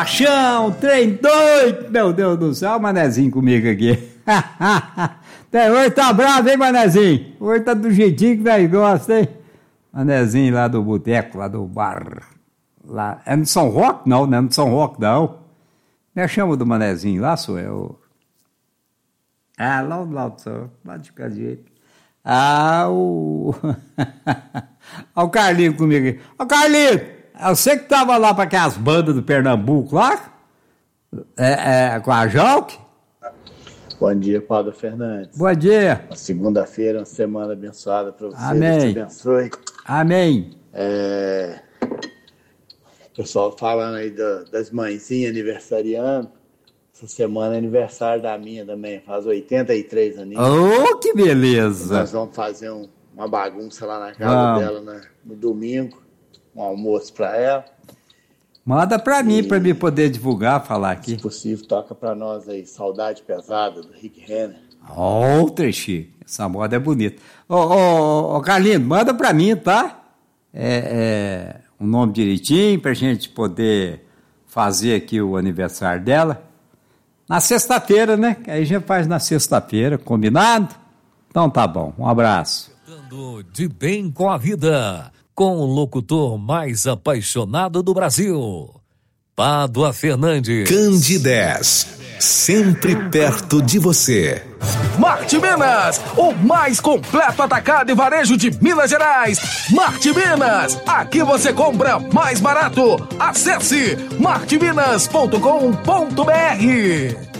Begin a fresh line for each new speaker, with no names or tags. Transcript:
Chão, trem doido, meu Deus do céu, o Manezinho comigo aqui. Hoje tá bravo, hein, Manezinho? Hoje tá do jeitinho que nós gostamos, hein? Manezinho lá do boteco, lá do bar. Lá. É no São Roque? Não, não é no São Roque, não. Me chama do Manezinho, lá sou eu. Ah, lá do São Roque, lá de cada jeito. Olha o Carlinho comigo aqui. Ô, Carlinho! Você que tava lá para aquelas bandas do Pernambuco lá? Com a Jalk?
Bom dia, Padre Fernandes.
Bom dia.
Uma segunda-feira, uma semana abençoada para você.
Amém.
Deus te abençoe.
Amém.
O pessoal falando aí das mãezinhas aniversariando. Essa semana é aniversário da minha também, faz 83 aninhos.
Oh, que beleza.
Nós vamos fazer uma bagunça lá na casa dela no domingo. Um almoço para ela.
Manda para mim, para mim poder divulgar, falar aqui.
Se possível, toca para nós aí, Saudade Pesada, do Rick Renner.
Ô, Trechi, essa moda é bonita. Ô, Carlinhos, manda para mim, tá? Um nome direitinho, pra gente poder fazer aqui o aniversário dela. Na sexta-feira, né? Aí a gente faz na sexta-feira, combinado? Então tá bom, um abraço.
De bem com a vida. Com o locutor mais apaixonado do Brasil, Pádua Fernandes.
Candidez, sempre perto de você.
Marte Minas, o mais completo atacado e varejo de Minas Gerais. Marte Minas, aqui você compra mais barato. Acesse marteminas.com.br.